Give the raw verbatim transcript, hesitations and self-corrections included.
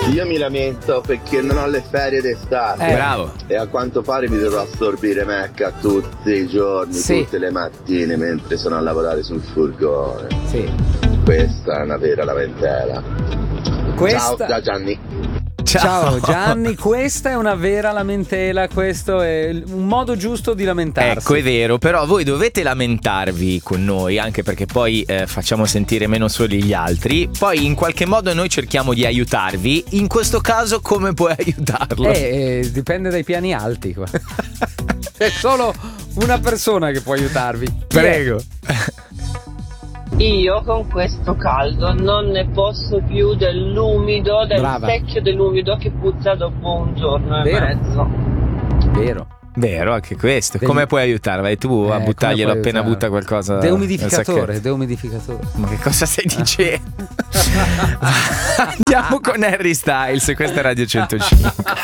Io mi lamento perché non ho le ferie d'estate. Eh. Bravo. E a quanto pare mi dovrò assorbire Mecca tutti i giorni, sì. tutte le mattine mentre sono a lavorare sul furgone. Sì. Questa è una vera lamentela. Questa... Ciao da Gianni. Ciao. Ciao Gianni, questa è una vera lamentela, questo è un modo giusto di lamentarsi. Ecco, è vero, però voi dovete lamentarvi con noi, anche perché poi eh, facciamo sentire meno soli gli altri. Poi in qualche modo noi cerchiamo di aiutarvi. In questo caso come puoi aiutarlo? Eh, eh dipende dai piani alti qua. C'è solo una persona che può aiutarvi. Prego. Io con questo caldo non ne posso più dell'umido, del Brava. secchio dell'umido che puzza dopo un giorno Vero. e mezzo. Vero. Vero, anche questo. Degli- Come puoi aiutare? Vai tu Eh, a come buttarglielo puoi appena aiutare? butta qualcosa. nel Deumidificatore, sacchetto. deumidificatore. Ma che cosa stai dicendo? Andiamo con Harry Styles, questa è Radio centocinque.